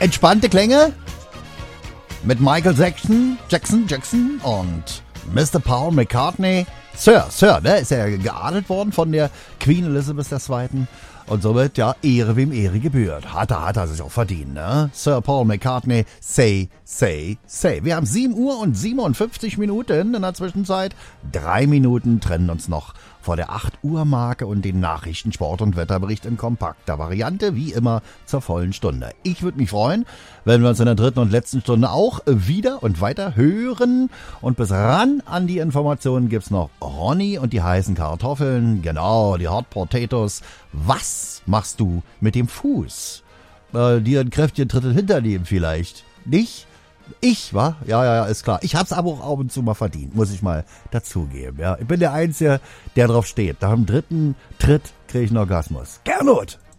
Entspannte Klänge mit Michael Jackson und Mr. Paul McCartney. Sir, ne? Ist ja geadelt worden von der Queen Elizabeth II. Und somit, ja, Ehre wem Ehre gebührt. Hat er sich auch verdient, ne? Sir Paul McCartney, say. Wir haben 7 Uhr und 57 Minuten in der Zwischenzeit. 3 Minuten trennen uns noch vor der 8 Uhr Marke und den Nachrichten, Sport und Wetterbericht in kompakter Variante, wie immer zur vollen Stunde. Ich würde mich freuen, wenn wir uns in der dritten und letzten Stunde auch wieder und weiter hören. Und bis ran an die Informationen gibt's noch Ronny und die heißen Kartoffeln. Genau, die Hot Potatoes. Was machst du mit dem Fuß? Dir ein kräftigen Drittel hinternehmen vielleicht. Nicht? Ich, wa? Ja, ist klar. Ich hab's aber auch ab und zu mal verdient, muss ich mal dazugeben. Ja. Ich bin der Einzige, der drauf steht. Nach dem dritten Tritt kriege ich einen Orgasmus. Gernot!